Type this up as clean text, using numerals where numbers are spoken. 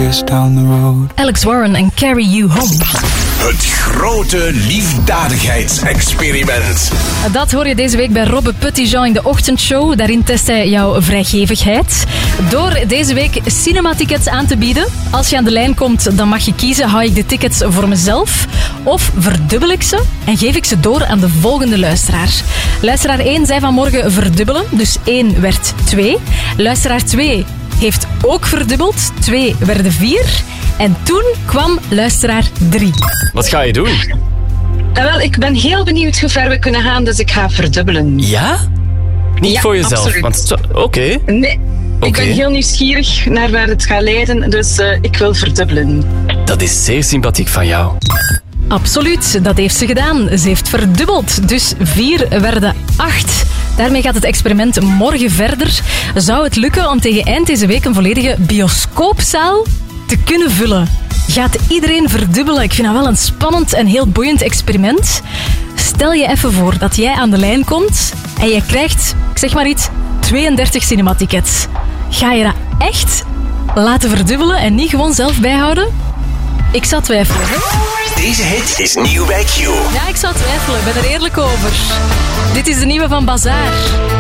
just down the road. Alex Warren en Carry You Home. Het grote liefdadigheidsexperiment. Dat hoor je deze week bij Robbe Petitjean in de ochtendshow. Daarin test hij jouw vrijgevigheid. Door deze week cinematickets aan te bieden. Als je aan de lijn komt, dan mag je kiezen. Hou ik de tickets voor mezelf? Of verdubbel ik ze en geef ik ze door aan de volgende luisteraar? Luisteraar 1 zei vanmorgen verdubbelen. Dus 1 werd 2. Luisteraar 2 heeft ook verdubbeld. 2 werden 4. En toen kwam luisteraar 3. Wat ga je doen? Wel, ik ben heel benieuwd hoe ver we kunnen gaan, dus ik ga verdubbelen. Ja? Niet Ja, voor jezelf? Oké. Nee, ik ben heel nieuwsgierig naar waar het gaat leiden, dus ik wil verdubbelen. Dat is zeer sympathiek van jou. Absoluut, dat heeft ze gedaan. Ze heeft verdubbeld, dus 4 werden 8. Daarmee gaat het experiment morgen verder. Zou het lukken om tegen eind deze week een volledige bioscoopzaal te kunnen vullen? Gaat iedereen verdubbelen? Ik vind dat wel een spannend en heel boeiend experiment. Stel je even voor dat jij aan de lijn komt en je krijgt, ik zeg maar iets, 32 cinematickets. Ga je dat echt laten verdubbelen en niet gewoon zelf bijhouden? Ik zou twijfelen. Deze hit is nieuw bij Q. Ja, ik zou twijfelen. Ik ben er eerlijk over. Dit is de nieuwe van Bazaar.